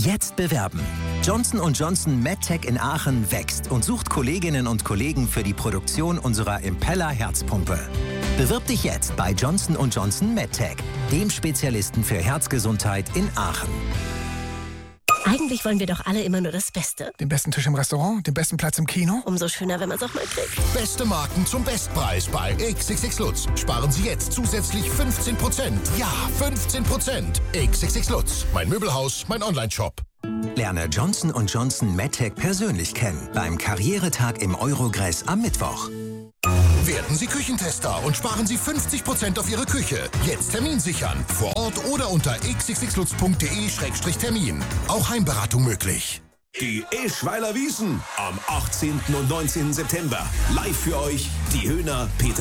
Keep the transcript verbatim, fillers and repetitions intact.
Jetzt bewerben. Johnson und Johnson MedTech in Aachen wächst und sucht Kolleginnen und Kollegen für die Produktion unserer Impeller Herzpumpe. Bewirb dich jetzt bei Johnson und Johnson MedTech, dem Spezialisten für Herzgesundheit in Aachen. Eigentlich wollen wir doch alle immer nur das Beste. Den besten Tisch im Restaurant, den besten Platz im Kino. Umso schöner, wenn man es auch mal kriegt. Beste Marken zum Bestpreis bei X X X Lutz. Sparen Sie jetzt zusätzlich fünfzehn Prozent. Ja, fünfzehn Prozent. X X X Lutz. Mein Möbelhaus, mein Onlineshop. Lerne Johnson und Johnson MedTech persönlich kennen beim Karrieretag im Eurogress am Mittwoch. Werden Sie Küchentester und sparen Sie fünfzig Prozent auf Ihre Küche. Jetzt Termin sichern. Vor Ort oder unter x x x lutz punkt de Schrägstrich Termin. Auch Heimberatung möglich. Die Eschweiler Wiesn am achtzehnten und neunzehnten September. Live für euch die Höhner Peter